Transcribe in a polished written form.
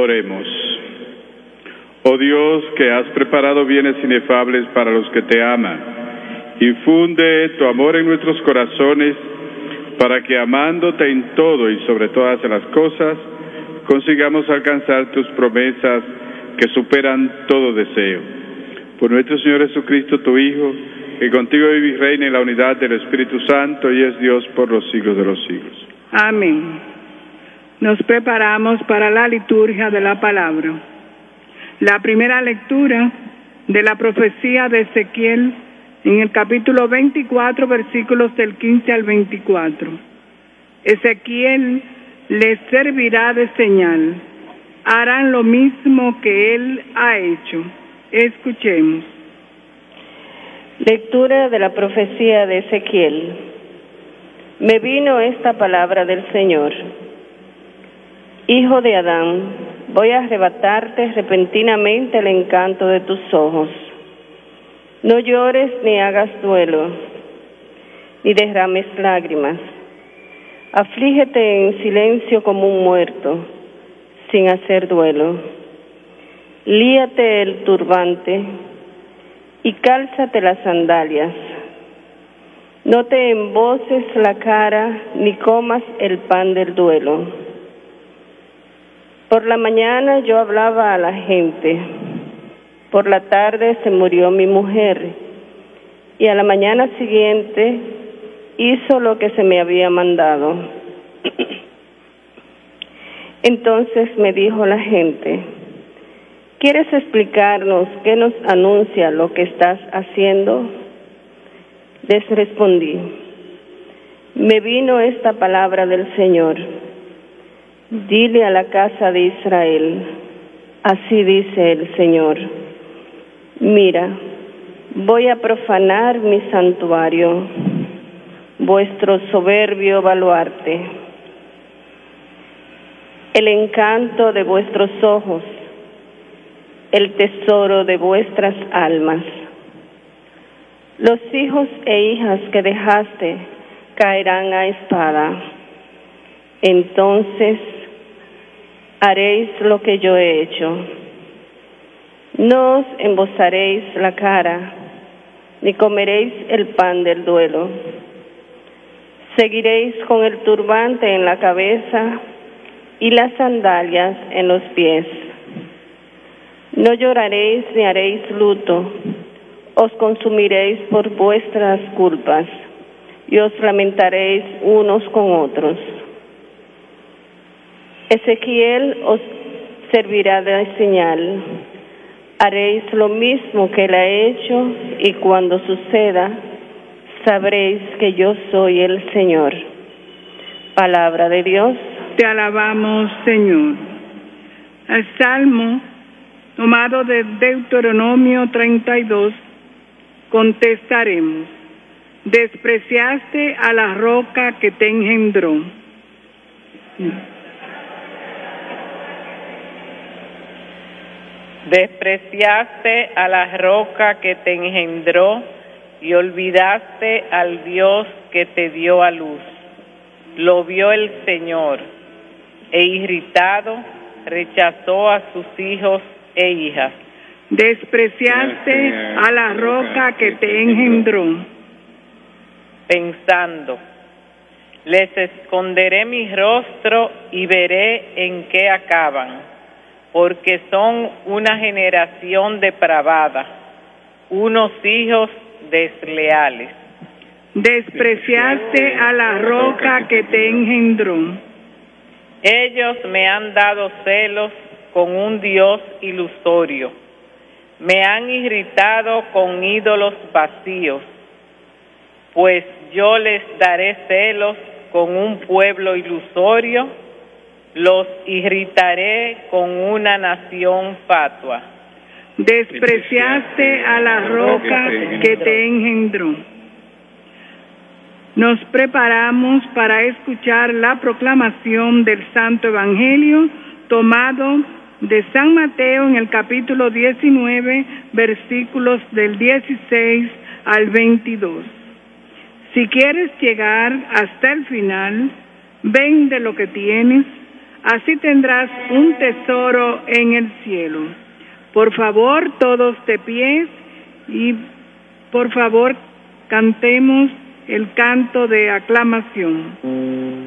Oremos. Oh Dios, que has preparado bienes inefables para los que te aman, infunde tu amor en nuestros corazones, para que amándote en todo y sobre todas las cosas, consigamos alcanzar tus promesas que superan todo deseo. Por nuestro Señor Jesucristo, tu Hijo, que contigo vive y reina en la unidad del Espíritu Santo y es Dios por los siglos de los siglos. Amén. Nos preparamos para la liturgia de la palabra. La primera lectura de la profecía de Ezequiel en el capítulo 24, versículos del 15 al 24. Ezequiel les servirá de señal. Harán lo mismo que él ha hecho. Escuchemos. Lectura de la profecía de Ezequiel. Me vino esta palabra del Señor. Hijo de Adán, voy a arrebatarte repentinamente el encanto de tus ojos. No llores ni hagas duelo, ni derrames lágrimas. Aflígete en silencio como un muerto, sin hacer duelo. Líate el turbante y cálzate las sandalias. No te emboces la cara ni comas el pan del duelo. Por la mañana yo hablaba a la gente, por la tarde se murió mi mujer, y a la mañana siguiente hizo lo que se me había mandado. Entonces me dijo la gente, ¿quieres explicarnos qué nos anuncia lo que estás haciendo? Les respondí, me vino esta palabra del Señor. Dile a la casa de Israel, así dice el Señor, mira, voy a profanar mi santuario, vuestro soberbio baluarte, el encanto de vuestros ojos, el tesoro de vuestras almas. Los hijos e hijas que dejaste caerán a espada. Entonces haréis lo que yo he hecho. No os embozaréis la cara, ni comeréis el pan del duelo. Seguiréis con el turbante en la cabeza y las sandalias en los pies. No lloraréis ni haréis luto, os consumiréis por vuestras culpas y os lamentaréis unos con otros. Ezequiel os servirá de señal. Haréis lo mismo que él ha hecho, y cuando suceda, sabréis que yo soy el Señor. Palabra de Dios. Te alabamos, Señor. El Salmo, tomado de Deuteronomio 32, contestaremos. Despreciaste a la roca que te engendró. Despreciaste a la roca que te engendró y olvidaste al Dios que te dio a luz. Lo vio el Señor e irritado rechazó a sus hijos e hijas. Despreciaste a la roca que te engendró. Pensando, les esconderé mi rostro y veré en qué acaban, porque son una generación depravada, unos hijos desleales. Despreciaste a la roca que te engendró. Ellos me han dado celos con un Dios ilusorio. Me han irritado con ídolos vacíos. Pues yo les daré celos con un pueblo ilusorio, los irritaré con una nación fatua. Despreciaste a la roca que te engendró. Nos preparamos para escuchar la proclamación del Santo Evangelio tomado de San Mateo en el capítulo 19, versículos del 16 al 22. Si quieres llegar hasta el final, vende lo que tienes, Así tendrás un tesoro en el cielo. Por favor, todos de pie, y por favor, cantemos el canto de aclamación.